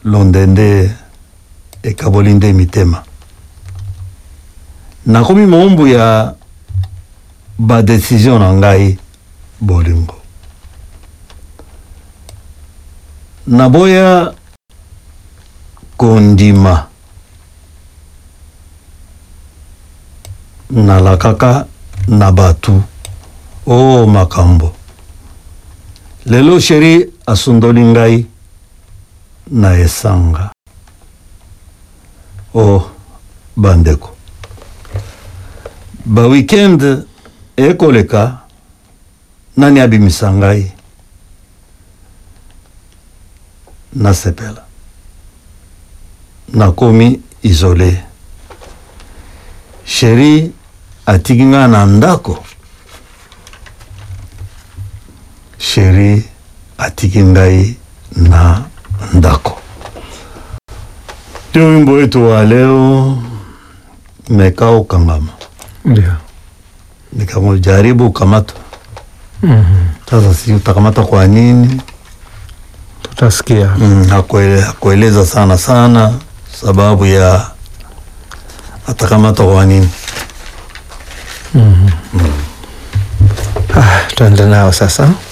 londende ekabolinde mitema nakomi mombu ya ba decision na ngai bolingo naboya kondima nalakaka na batu o makambo lelo sheri asundoli ngai na esanga o bandeko ba weekend ekoleka nani abimisa ngai nasepela nakomi isolé sheri atiki nga na ndako sheri atiki ngai na ndako ndio wimbo wetu wa leo mekao kangama ndio nikamujaribu kamata sasa si utakamata kwa nini tutasikia hakueleza sana sababu ya atakamata kwa nini tuende nao sasa.